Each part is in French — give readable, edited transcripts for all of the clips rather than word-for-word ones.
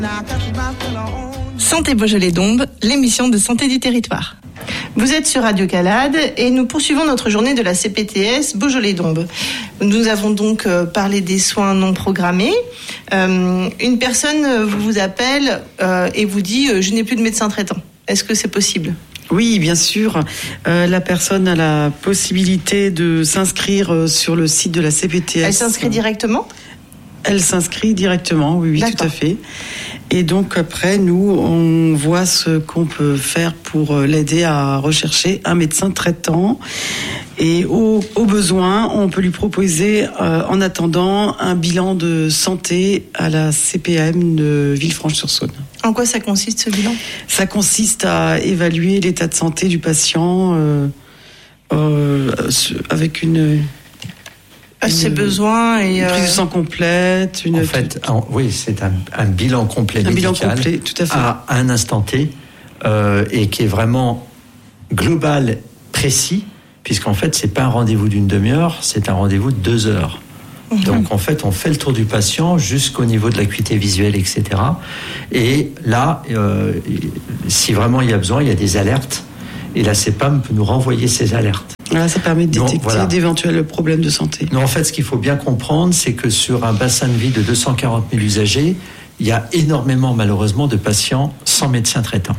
Santé Beaujolais-Dombes, l'émission de santé du territoire. Vous êtes sur Radio Calade et nous poursuivons notre journée de la CPTS Beaujolais-Dombes. Nous avons donc parlé des soins non programmés. Une personne vous appelle et vous dit « je n'ai plus de médecin traitant ». Est-ce que c'est possible ? Oui, bien sûr. La personne a la possibilité de s'inscrire sur le site de la CPTS. Elle s'inscrit directement ? Elle s'inscrit directement, oui, D'accord. Tout à fait. Et donc après, nous, on voit ce qu'on peut faire pour l'aider à rechercher un médecin traitant. Et au besoin, on peut lui proposer, en attendant, un bilan de santé à la CPAM de Villefranche-sur-Saône. En quoi ça consiste, ce bilan ? Ça consiste à évaluer l'état de santé du patient avec ses besoins et une prise de sang complète. Oui, c'est un bilan complet médical. Un bilan complet, tout à fait. À un instant T, et qui est vraiment global, précis, puisqu'en fait, c'est pas un rendez-vous d'une demi-heure, c'est un rendez-vous de 2 heures. Donc en fait, on fait le tour du patient jusqu'au niveau de l'acuité visuelle, etc. Et là, si vraiment il y a besoin, il y a des alertes. Et la CPAM peut nous renvoyer ces alertes. Voilà, ça permet de détecter d'éventuels problèmes de santé. Non, en fait, ce qu'il faut bien comprendre, c'est que sur un bassin de vie de 240 000 usagers, il y a énormément, malheureusement, de patients sans médecin traitant.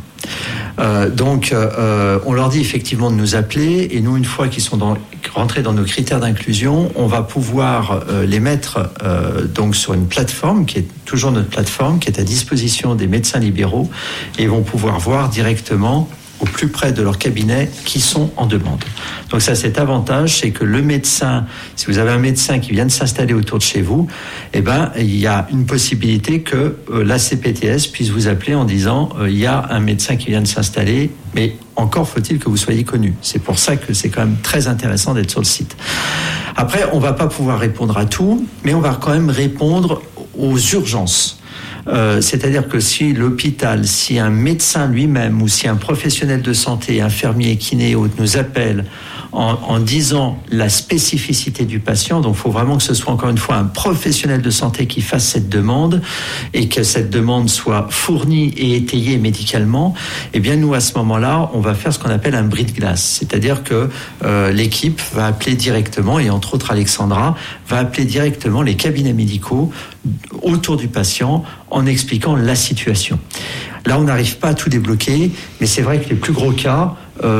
Donc, on leur dit effectivement de nous appeler, et nous, une fois qu'ils sont rentrés dans nos critères d'inclusion, on va pouvoir les mettre donc sur une plateforme qui est toujours notre plateforme, qui est à disposition des médecins libéraux, et ils vont pouvoir voir directement au plus près de leur cabinet qui sont en demande. Donc ça, cet avantage, c'est que le médecin, si vous avez un médecin qui vient de s'installer autour de chez vous, il y a une possibilité que la CPTS puisse vous appeler en disant il y a un médecin qui vient de s'installer, mais encore faut-il que vous soyez connu. C'est pour ça que c'est quand même très intéressant d'être sur le site. Après, on va pas pouvoir répondre à tout, mais on va quand même répondre aux urgences. C'est-à-dire que si l'hôpital, si un médecin lui-même ou si un professionnel de santé, infirmier, kiné ou autre nous appelle en disant la spécificité du patient, donc il faut vraiment que ce soit encore une fois un professionnel de santé qui fasse cette demande et que cette demande soit fournie et étayée médicalement, eh bien nous à ce moment-là, on va faire ce qu'on appelle un bris de glace, c'est-à-dire que l'équipe va appeler directement, et entre autres Alexandra, va appeler directement les cabinets médicaux autour du patient en expliquant la situation. Là, on n'arrive pas à tout débloquer, mais c'est vrai que les plus gros cas,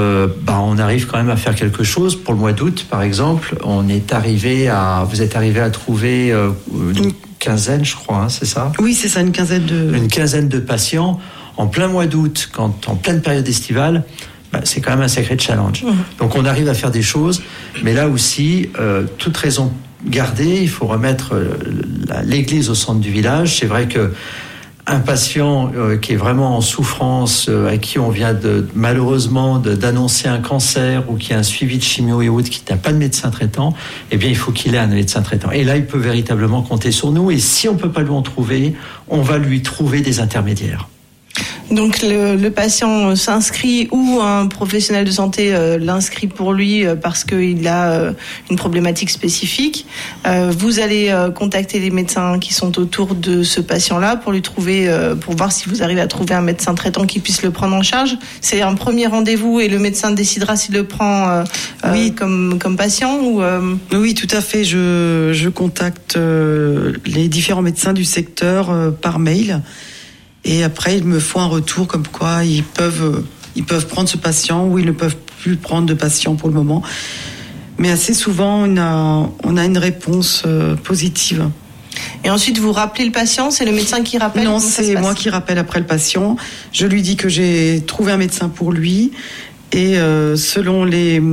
on arrive quand même à faire quelque chose. Pour le mois d'août, par exemple, vous êtes arrivé à trouver une quinzaine, je crois, c'est ça ? Oui, c'est ça, une quinzaine de patients en plein mois d'août, en pleine période estivale. C'est quand même un sacré challenge. Donc on arrive à faire des choses, mais là aussi, toute raison gardée, il faut remettre l'église au centre du village. C'est vrai que un patient qui est vraiment en souffrance, à qui on vient malheureusement d'annoncer un cancer ou qui a un suivi de chimio et autres, qui n'a pas de médecin traitant, eh bien il faut qu'il ait un médecin traitant. Et là, il peut véritablement compter sur nous. Et si on peut pas lui en trouver, on va lui trouver des intermédiaires. Donc le patient s'inscrit ou un professionnel de santé l'inscrit pour lui parce qu'il a une problématique spécifique. Vous allez contacter les médecins qui sont autour de ce patient-là pour lui trouver, pour voir si vous arrivez à trouver un médecin traitant qui puisse le prendre en charge. C'est un premier rendez-vous et le médecin décidera s'il le prend comme patient ou Oui, tout à fait. Je contacte les différents médecins du secteur par mail. Et après, ils me font un retour comme quoi ils peuvent prendre ce patient ou ils ne peuvent plus prendre de patient pour le moment. Mais assez souvent, on a une réponse positive. Et ensuite, vous rappelez le patient, c'est le médecin qui rappelle ? Non, c'est moi qui rappelle après le patient. Je lui dis que j'ai trouvé un médecin pour lui. Et selon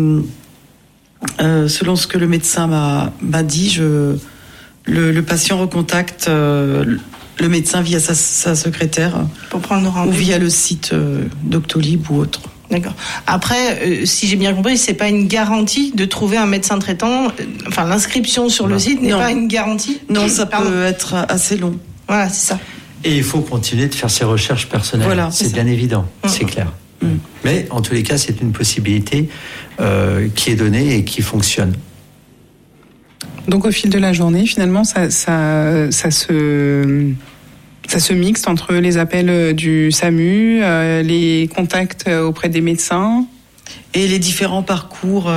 ce que le médecin m'a dit, le patient recontacte le médecin via sa secrétaire pour prendre rendez-vous, ou via le site Doctolib ou autre. D'accord. Après, si j'ai bien compris, c'est pas une garantie de trouver un médecin traitant. Enfin, l'inscription sur le site n'est pas une garantie. Non, ça peut être assez long. Voilà, c'est ça. Et il faut continuer de faire ses recherches personnelles. Voilà, c'est bien évident, c'est clair. Mais en tous les cas, c'est une possibilité qui est donnée et qui fonctionne. Donc au fil de la journée, finalement, ça se Ça se mixte entre les appels du SAMU, les contacts auprès des médecins et les différents parcours.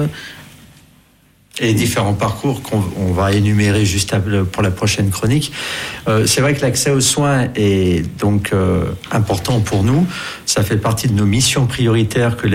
Et les différents parcours qu'on va énumérer juste pour la prochaine chronique. C'est vrai que l'accès aux soins est donc important pour nous. Ça fait partie de nos missions prioritaires que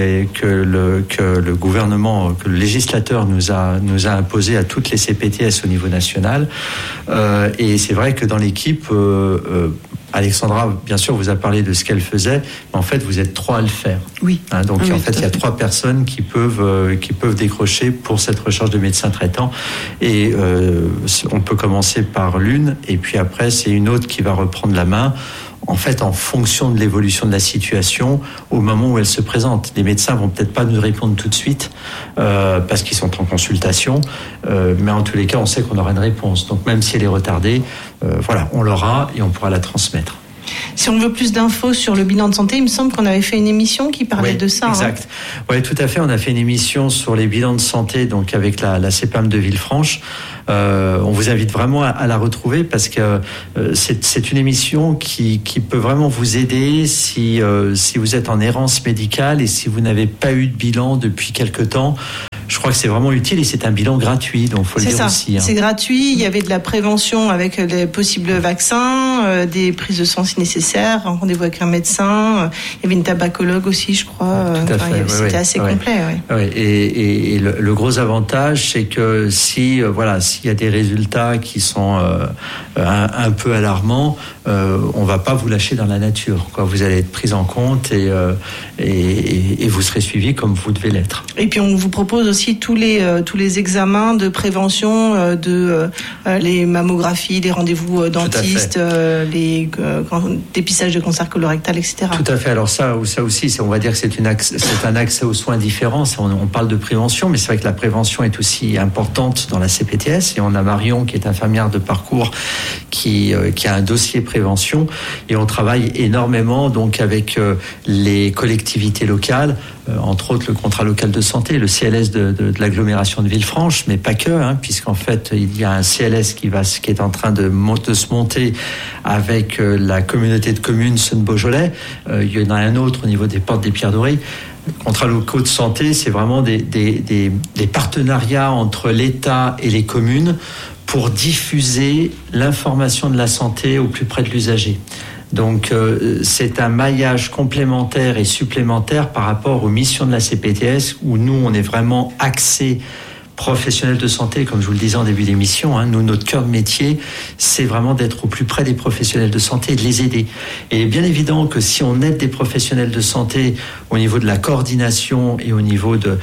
le gouvernement, que le législateur nous a imposé à toutes les CPTS au niveau national. Et c'est vrai que dans l'équipe, Alexandra, bien sûr, vous a parlé de ce qu'elle faisait, mais en fait, vous êtes 3 à le faire. Oui. Donc, en fait, il y a 3 personnes qui peuvent décrocher pour cette recherche de médecin traitant. Et on peut commencer par l'une, et puis après, c'est une autre qui va reprendre la main. En fait, en fonction de l'évolution de la situation, au moment où elle se présente. Les médecins vont peut-être pas nous répondre tout de suite, parce qu'ils sont en consultation, mais en tous les cas, on sait qu'on aura une réponse. Donc, même si elle est retardée, voilà, on l'aura et on pourra la transmettre. Si on veut plus d'infos sur le bilan de santé, il me semble qu'on avait fait une émission qui parlait de ça. Exact. Oui, tout à fait. On a fait une émission sur les bilans de santé, donc avec la CEPAM de Villefranche. On vous invite vraiment à la retrouver parce que c'est une émission qui peut vraiment vous aider si vous êtes en errance médicale et si vous n'avez pas eu de bilan depuis quelque temps. Je crois que c'est vraiment utile et c'est un bilan gratuit, donc faut le dire aussi. C'est gratuit. Il y avait de la prévention avec les possibles vaccins, des prises de sang si nécessaire, un rendez-vous avec un médecin. Il y avait une tabacologue aussi, je crois. Tout à fait. C'était assez complet. Oui. Et le gros avantage, c'est que s'il y a des résultats qui sont un peu alarmants, on va pas vous lâcher dans la nature. Vous allez être pris en compte et vous serez suivi comme vous devez l'être. Et puis on vous propose aussi tous les examens de prévention, les mammographies, les rendez-vous dentistes, les dépistages de cancer colorectal, etc. Tout à fait. Alors ça aussi, on va dire que c'est un accès aux soins différent. On parle de prévention, mais c'est vrai que la prévention est aussi importante dans la CPTS. Et on a Marion, qui est infirmière de parcours, qui a un dossier prévention. Et on travaille énormément donc avec les collectivités locales, entre autres le contrat local de santé, le CLS de l'agglomération de Villefranche, mais pas que, puisqu'en fait il y a un CLS qui est en train de se monter avec la communauté de communes Saône-Beaujolais. Il y en a un autre au niveau des Portes des Pierres Dorées. Contrats locaux de santé, c'est vraiment des partenariats entre l'État et les communes pour diffuser l'information de la santé au plus près de l'usager. Donc, c'est un maillage complémentaire et supplémentaire par rapport aux missions de la CPTS où nous, on est vraiment axés professionnels de santé, comme je vous le disais en début d'émission. Nous, notre cœur de métier, c'est vraiment d'être au plus près des professionnels de santé et de les aider. Et bien évident que si on aide des professionnels de santé au niveau de la coordination et au niveau de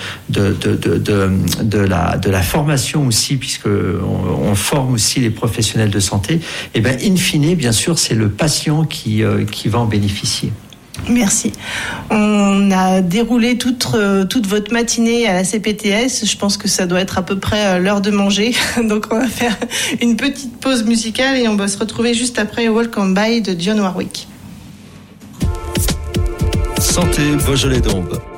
la formation aussi, puisque on forme aussi les professionnels de santé, et ben in fine, bien sûr, c'est le patient qui va en bénéficier. Merci. On a déroulé toute votre matinée à la CPTS. Je pense que ça doit être à peu près l'heure de manger. Donc on va faire une petite pause musicale et on va se retrouver juste après Walk On By de Dionne Warwick. Santé Beaujolais d'Aube.